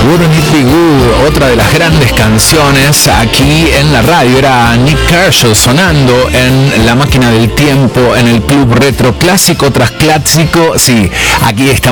Wouldn't It Be Good, otra de las grandes canciones aquí en la radio. Era Nick Kershaw sonando en La Máquina del Tiempo, en el Club Retro, clásico tras clásico. Sí, aquí está.